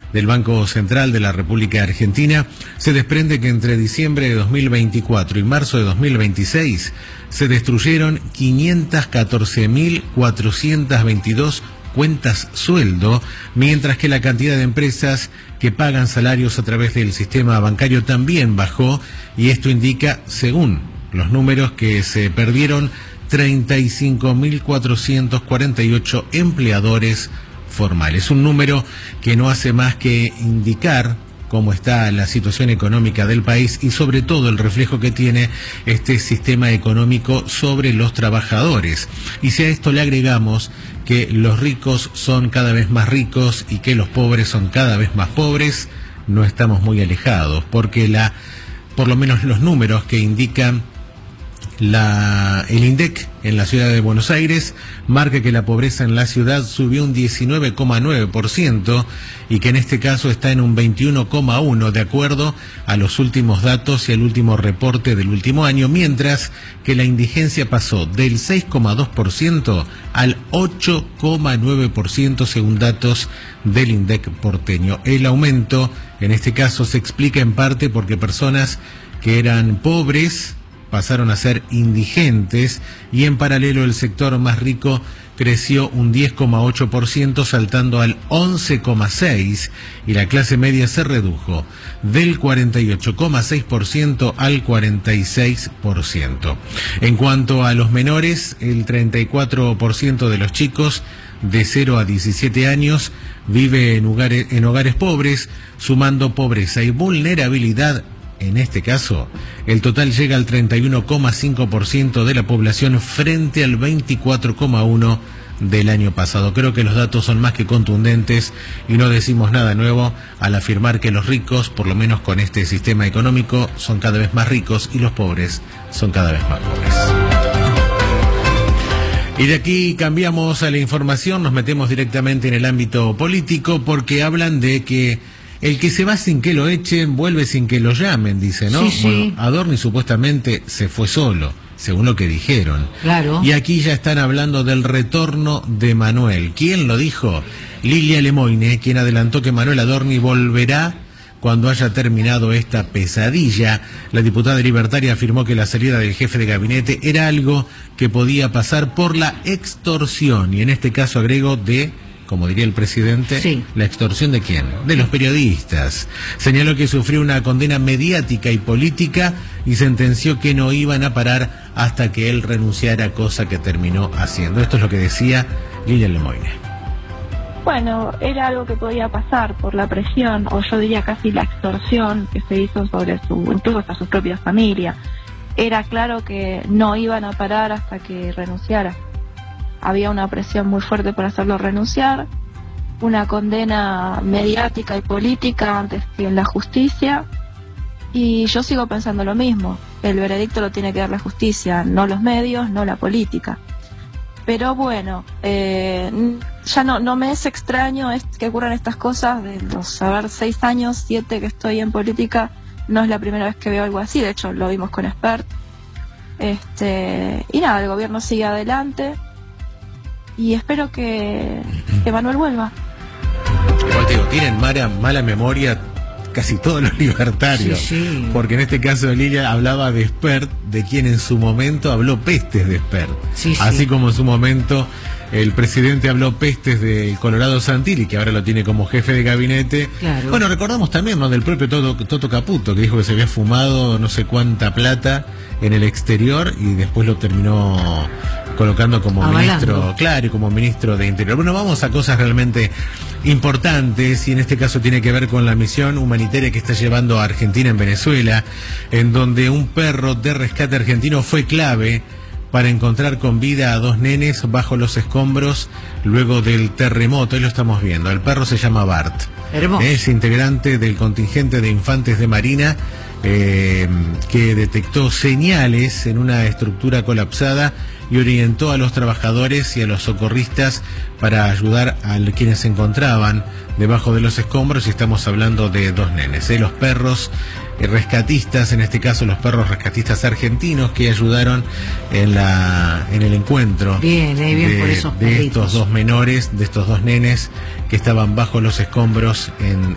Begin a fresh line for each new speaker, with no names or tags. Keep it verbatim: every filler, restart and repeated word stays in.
del Banco Central de la República Argentina, se desprende que entre diciembre de dos mil veinticuatro y marzo de dos mil veintiséis se destruyeron quinientas catorce mil cuatrocientas veintidós cuentas sueldo, mientras que la cantidad de empresas que pagan salarios a través del sistema bancario también bajó, y esto indica, según los números, que se perdieron treinta y cinco mil cuatrocientos cuarenta y ocho empleadores formales. Un número que no hace más que indicar cómo está la situación económica del país y sobre todo el reflejo que tiene este sistema económico sobre los trabajadores. Y si a esto le agregamos que los ricos son cada vez más ricos y que los pobres son cada vez más pobres, no estamos muy alejados, porque la, por lo menos los números que indican La, el INDEC en la ciudad de Buenos Aires marca que la pobreza en la ciudad subió un diecinueve coma nueve por ciento y que en este caso está en un veintiuno coma uno por ciento de acuerdo a los últimos datos y al último reporte del último año, mientras que la indigencia pasó del seis coma dos por ciento al ocho coma nueve por ciento según datos del INDEC porteño. El aumento en este caso se explica en parte porque personas que eran pobres pasaron a ser indigentes, y en paralelo el sector más rico creció un diez coma ocho por ciento, saltando al once coma seis por ciento, y la clase media se redujo del cuarenta y ocho coma seis por ciento al cuarenta y seis por ciento. En cuanto a los menores, el treinta y cuatro por ciento de los chicos de cero a diecisiete años vive en hogares, en hogares pobres, sumando pobreza y vulnerabilidad. En este caso, el total llega al treinta y uno coma cinco por ciento de la población frente al veinticuatro coma uno por ciento del año pasado. Creo que los datos son más que contundentes y no decimos nada nuevo al afirmar que los ricos, por lo menos con este sistema económico, son cada vez más ricos y los pobres son cada vez más pobres. Y de aquí cambiamos a la información, nos metemos directamente en el ámbito político, porque hablan de que el que se va sin que lo echen, vuelve sin que lo llamen, dice, ¿no?
Sí, sí.
Bueno, Adorni supuestamente se fue solo, según lo que dijeron.
Claro.
Y aquí ya están hablando del retorno de Manuel. ¿Quién lo dijo? Lilia Lemoine, quien adelantó que Manuel Adorni volverá cuando haya terminado esta pesadilla. La diputada libertaria afirmó que la salida del jefe de gabinete era algo que podía pasar por la extorsión, y en este caso agrego de... como diría el presidente,
sí.
¿La extorsión de quién? De los periodistas. Señaló que sufrió una condena mediática y política y sentenció que no iban a parar hasta que él renunciara, cosa que terminó haciendo. Esto es lo que decía Lilia Lemoine.
Bueno, era algo que podía pasar por la presión, o yo diría casi la extorsión que se hizo sobre su, incluso hasta su propia familia. Era claro que no iban a parar hasta que renunciara. Había una presión muy fuerte por hacerlo renunciar, una condena mediática y política antes que en la justicia, y yo sigo pensando lo mismo. El veredicto lo tiene que dar la justicia, no los medios, no la política. Pero bueno, eh, ya no, no me es extraño es que ocurran estas cosas. De los, a ver, seis años, siete que estoy en política, no es la primera vez que veo algo así. De hecho, lo vimos con Espert. Este, y nada, el gobierno sigue adelante. Y espero que, que Manuel vuelva.
Igual te digo, tienen mala, mala memoria casi todos los libertarios.
Sí, sí.
Porque en este caso Lilia hablaba de Espert, de quien en su momento habló pestes de Espert.
Sí, sí.
Así como en su momento el presidente habló pestes del Colorado Santilli, que ahora lo tiene como jefe de gabinete.
Claro.
Bueno, recordamos también, ¿no?, del propio Toto, Toto Caputo, que dijo que se había fumado no sé cuánta plata en el exterior y después lo terminó colocando como
Avalando.
ministro, claro, y como ministro de Interior. Bueno, vamos a cosas realmente importantes, y en este caso tiene que ver con la misión humanitaria que está llevando a Argentina en Venezuela, en donde un perro de rescate argentino fue clave para encontrar con vida a dos nenes bajo los escombros luego del terremoto. Ahí lo estamos viendo. El perro se llama Bart.
Hermoso.
Es integrante del contingente de infantes de Marina, eh, que detectó señales en una estructura colapsada y orientó a los trabajadores y a los socorristas para ayudar a quienes se encontraban debajo de los escombros, y estamos hablando de dos nenes, ¿eh? Los perros eh, rescatistas, en este caso los perros rescatistas argentinos, que ayudaron en la en el encuentro
bien, eh, bien
de,
por esos
de
perritos.
estos dos menores, de estos dos nenes que estaban bajo los escombros en